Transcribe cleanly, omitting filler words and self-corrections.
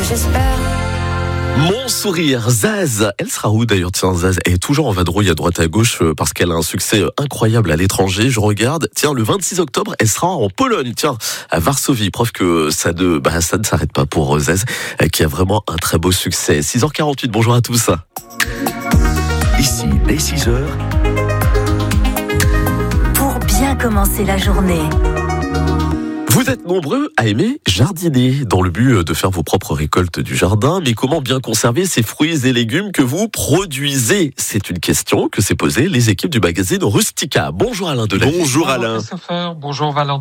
j'espère. Mon sourire, Zaz, elle sera où d'ailleurs? Tiens, Zaz, elle est toujours en vadrouille à droite à gauche parce qu'elle a un succès incroyable à l'étranger. Je regarde, tiens, le 26 octobre, elle sera en Pologne, tiens, à Varsovie. Preuve que ça ne s'arrête pas pour Zaz, qui a vraiment un très beau succès. 6h48, bonjour à tous. Ici, dès 6h. Pour bien commencer la journée. Vous êtes nombreux à aimer jardiner dans le but de faire vos propres récoltes du jardin. Mais comment bien conserver ces fruits et légumes que vous produisez? C'est une question que s'est posée les équipes du magazine Rustica. Bonjour Alain Delahille. Bonjour Alain. Christopher, bonjour Valentin.